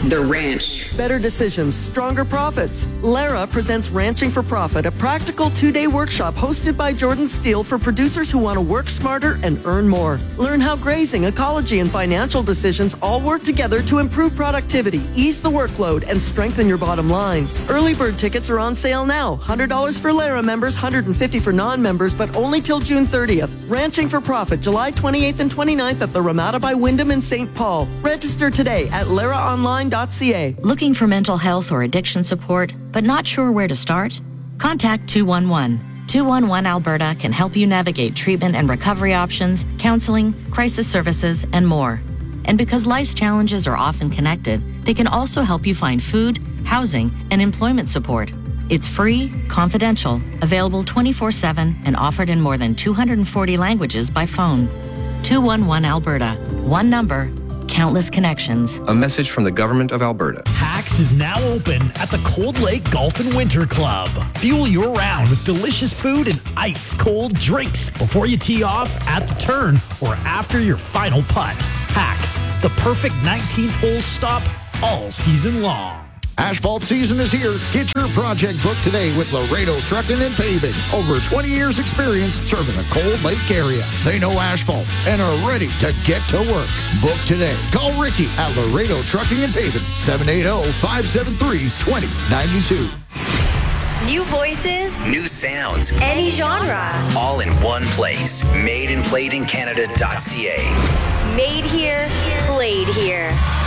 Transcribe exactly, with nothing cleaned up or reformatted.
The ranch. Better decisions, stronger profits. Lara presents Ranching for Profit, a practical two-day workshop hosted by Jordan Steele for producers who want to work smarter and earn more. Learn how grazing, ecology, and financial decisions all work together to improve productivity, ease the workload, and strengthen your bottom line. Early bird tickets are on sale now. one hundred dollars for Lara members, one hundred fifty dollars for non-members, but only till June thirtieth. Ranching for Profit, July twenty-eighth and twenty-ninth at the Ramada by Wyndham in Saint Paul. Register today at lara online dot c a. Looking for mental health or addiction support, but not sure where to start? Contact two one one. two one one Alberta can help you navigate treatment and recovery options, counseling, crisis services, and more. And because life's challenges are often connected, they can also help you find food, housing, and employment support. It's free, confidential, available twenty-four seven, and offered in more than two hundred forty languages by phone. two one one Alberta. One number, countless connections. A message from the Government of Alberta. PAX is now open at the Cold Lake Golf and Winter Club. Fuel your round with delicious food and ice-cold drinks before you tee off, at the turn, or after your final putt. PAX, the perfect nineteenth hole stop all season long. Asphalt season is here. Get your project booked today with Laredo Trucking and Paving. Over twenty years experience serving the Cold Lake area. They know asphalt and are ready to get to work. Book today. Call Ricky at Laredo Trucking and Paving, seven eight zero, five seven three, two zero nine two. New voices, new sounds, any genre, all in one place. made and played in canada dot c a. Made here, played here.